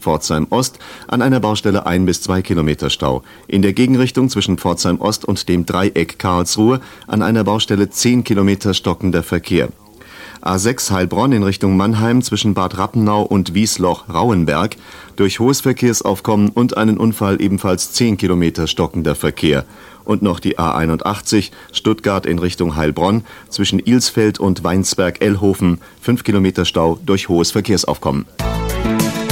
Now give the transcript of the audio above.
Pforzheim Ost an einer Baustelle 1 bis 2 Kilometer Stau. In der Gegenrichtung zwischen Pforzheim Ost und dem Dreieck Karlsruhe an einer Baustelle 10 Kilometer stockender Verkehr. A6 Heilbronn in Richtung Mannheim zwischen Bad Rappenau und Wiesloch-Rauenberg durch hohes Verkehrsaufkommen und einen Unfall ebenfalls 10 Kilometer stockender Verkehr. Und noch die A81 Stuttgart in Richtung Heilbronn zwischen Ilsfeld und Weinsberg-Ellhofen 5 Kilometer Stau durch hohes Verkehrsaufkommen.